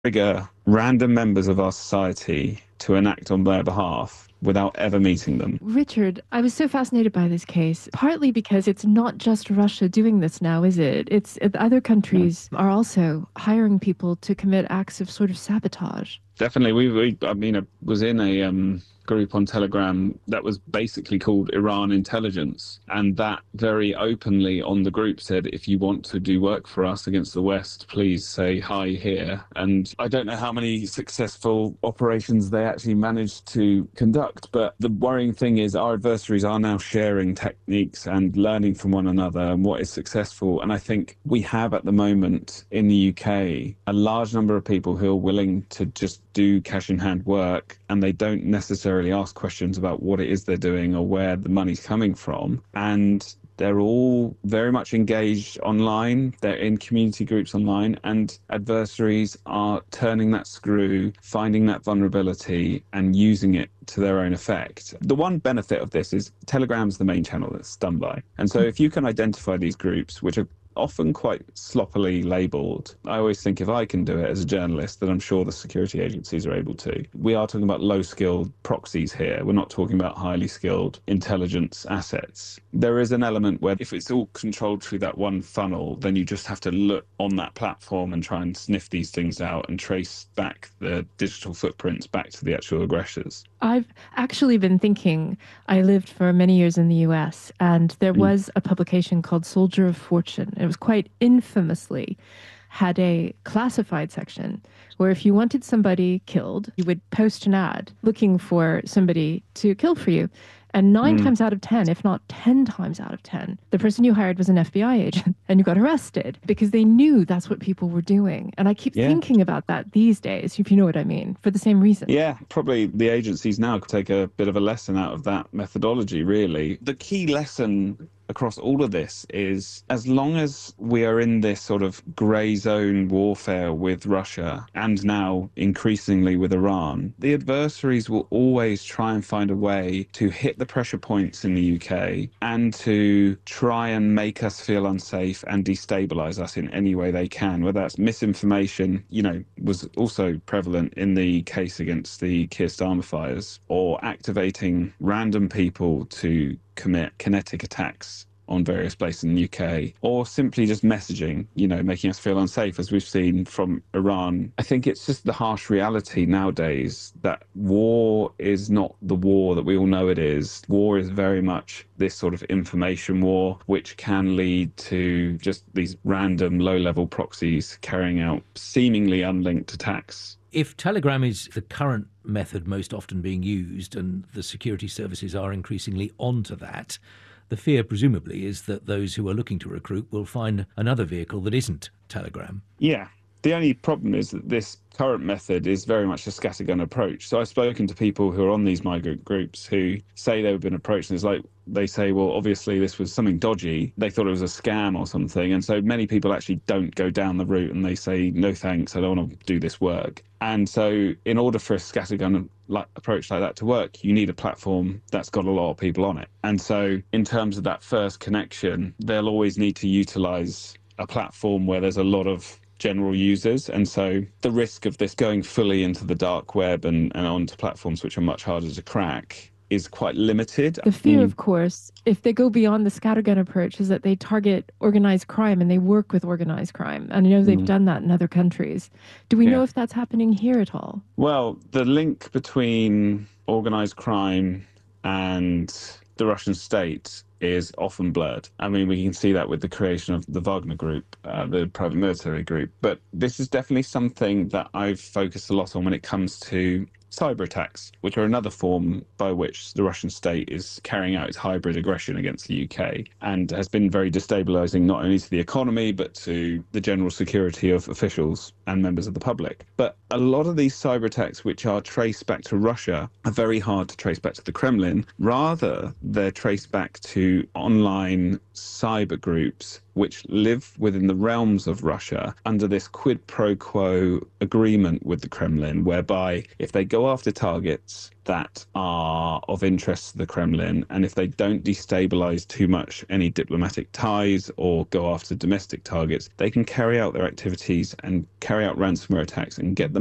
trigger random members of our society to enact on their behalf without ever meeting them. Richard, I was so fascinated by this case, partly because it's not just Russia doing this now, is it? It's other countries are also hiring people to commit acts of sort of sabotage. Definitely. I was in a group on Telegram that was basically called Iran Intelligence. And that very openly on the group said, if you want to do work for us against the West, please say hi here. And I don't know how many successful operations they actually managed to conduct. But the worrying thing is our adversaries are now sharing techniques and learning from one another and what is successful. And I think we have at the moment in the UK a large number of people who are willing to just do cash in hand work, and they don't necessarily ask questions about what it is they're doing or where the money's coming from. And they're all very much engaged online. They're in community groups online, and adversaries are turning that screw, finding that vulnerability and using it to their own effect. The one benefit of this is Telegram's the main channel that's done by. And so if you can identify these groups, which are often quite sloppily labelled. I always think if I can do it as a journalist, then I'm sure the security agencies are able to. We are talking about low-skilled proxies here. We're not talking about highly skilled intelligence assets. There is an element where if it's all controlled through that one funnel, then you just have to look on that platform and try and sniff these things out and trace back the digital footprints back to the actual aggressors. I've actually been thinking, I lived for many years in the US, and there was a publication called Soldier of Fortune. It was quite infamously had a classified section where if you wanted somebody killed, you would post an ad looking for somebody to kill for you. And 9 times out of 10, if not 10 times out of 10, the person you hired was an FBI agent and you got arrested because they knew that's what people were doing. And I keep thinking about that these days, if you know what I mean, for the same reason. Yeah, probably the agencies now could take a bit of a lesson out of that methodology, really. The key lesson across all of this is as long as we are in this sort of grey zone warfare with Russia and now increasingly with Iran, the adversaries will always try and find a way to hit the pressure points in the UK and to try and make us feel unsafe and destabilise us in any way they can, whether that's misinformation, was also prevalent in the case against the Keir Starmer fires, or activating random people to commit kinetic attacks on various places in the UK, or simply just messaging, making us feel unsafe, as we've seen from Iran. I think it's just the harsh reality nowadays that war is not the war that we all know it is. War is very much this sort of information war, which can lead to just these random low-level proxies carrying out seemingly unlinked attacks. If Telegram is the current method most often being used, and the security services are increasingly onto that, the fear presumably is that those who are looking to recruit will find another vehicle that isn't Telegram. Yeah. The only problem is that this current method is very much a scattergun approach. So I've spoken to people who are on these migrant groups who say they've been approached, and it's like they say, well, obviously this was something dodgy. They thought it was a scam or something. And so many people actually don't go down the route and they say, no thanks, I don't want to do this work. And so in order for a scattergun approach like that to work, you need a platform that's got a lot of people on it. And so in terms of that first connection, they'll always need to utilize a platform where there's a lot of general users. And so the risk of this going fully into the dark web and onto platforms which are much harder to crack is quite limited. The fear, of course, if they go beyond the scattergun approach, is that they target organized crime and they work with organized crime. And I know they've done that in other countries. Do we know if that's happening here at all? Well, the link between organized crime and the Russian state is often blurred. I mean, we can see that with the creation of the Wagner Group, the private military group. But this is definitely something that I've focused a lot on when it comes to cyber attacks, which are another form by which the Russian state is carrying out its hybrid aggression against the UK, and has been very destabilising not only to the economy but to the general security of officials and members of the public. But a lot of these cyber attacks which are traced back to Russia are very hard to trace back to the Kremlin. Rather, they're traced back to online cyber groups which live within the realms of Russia under this quid pro quo agreement with the Kremlin, whereby if they go after targets that are of interest to the Kremlin, and if they don't destabilize too much any diplomatic ties or go after domestic targets, they can carry out their activities and carry out ransomware attacks and get the